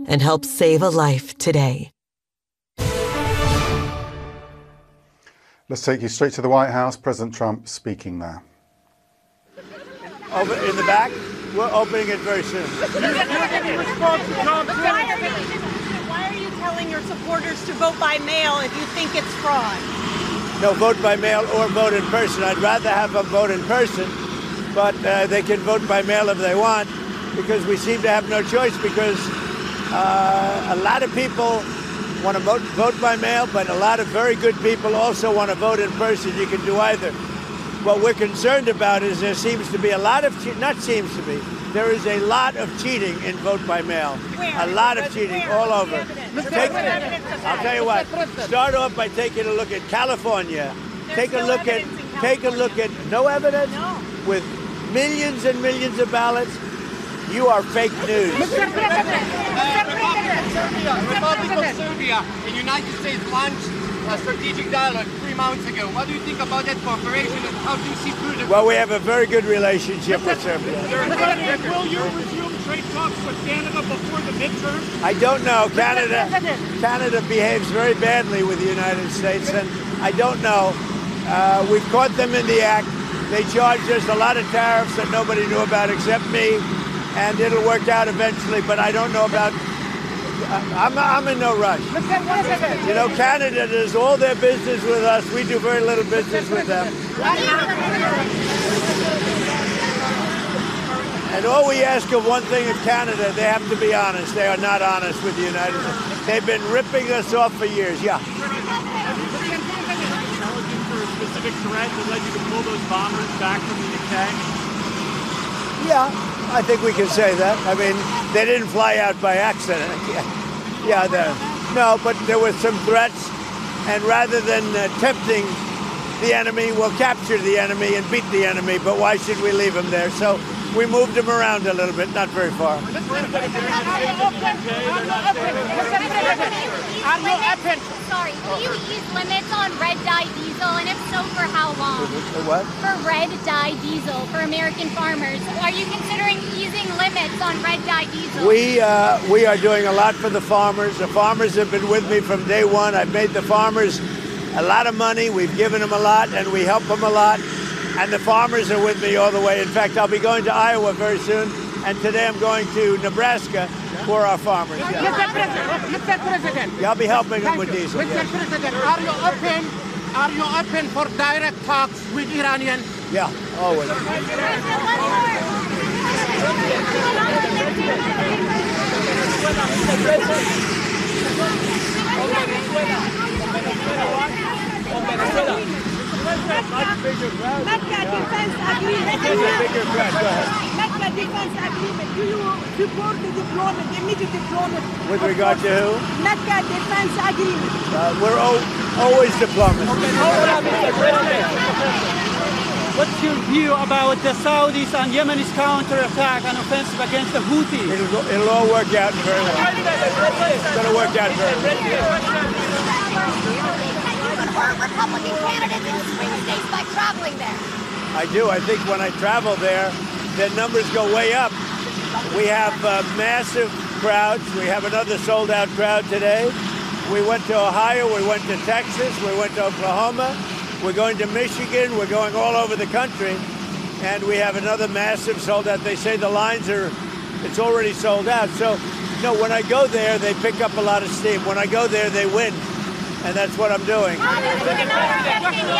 and help save a life today. Let's take you straight to the White House. President Trump speaking there. Over in the back, we're opening it very soon. Why are you telling your supporters to vote by mail if you think it's fraud? No, vote by mail or vote in person. I'd rather have them vote in person, but they can vote by mail if they want, because we seem to have no choice, because a lot of people want to vote by mail, but a lot of very good people also want to vote in person. You can do either. What we're concerned about is there seems to be a lot of, there is a lot of cheating in vote by mail. A lot of cheating all over. I'll tell you what, start off by taking a look at California. Take a look at no evidence? With millions and millions of ballots. You are fake news. Mr. President, Republic of Serbia and United States launched a strategic dialogue 3 months ago. What do you think about that cooperation, and how do you see further? Well, we have a very good relationship with Serbia. Will you resume trade talks with Canada before the midterm? I don't know. Canada behaves very badly with the United States, and I don't know. We've caught them in the act. They charged us a lot of tariffs that nobody knew about except me, and it'll work out eventually, but I don't know about... I'm in no rush. You know, Canada does all their business with us. We do very little business with them. And all we ask of one thing of Canada, they have to be honest. They are not honest with the United States. They've been ripping us off for years. Yeah. Intelligence for a specific threat that led you to pull those bombers back from the UK? Yeah, I think we can say that. I mean, they didn't fly out by accident. No, but there were some threats, and rather than tempting the enemy, we'll capture the enemy and beat the enemy, but why should we leave them there? So we moved them around a little bit, not very far. Sorry, will you ease limits on red dye diesel, and if so, for how long? For what? For red dye diesel for American farmers. Are you considering easing limits on red dye diesel? We are doing a lot for the farmers. The farmers have been with me from day one. I've made the farmers a lot of money. We've given them a lot, and we help them a lot. And the farmers are with me all the way. In fact, I'll be going to Iowa very soon, and today I'm going to Nebraska for our farmers. Yeah. Mr. President. Yeah, I'll be helping them with diesel. Mr. President, are you open for direct talks with Iranian? Yeah, always. Mecca defense agreement. Mecca defense agreement. Do you support the deployment, immediate deployment? With regard to who? Mecca defense agreement. We're always diplomats. What's your view about the Saudis and Yemenis counterattack and offensive against the Houthis? It'll all work out very well. It's going to work out very well. Republican candidates in swing states by traveling there. I do. I think when I travel there, the numbers go way up. We have massive crowds. We have another sold-out crowd today. We went to Ohio. We went to Texas. We went to Oklahoma. We're going to Michigan. We're going all over the country. And we have another massive sold-out. They say the lines it's already sold out. So, no, when I go there, they pick up a lot of steam. When I go there, they win. And that's what I'm doing.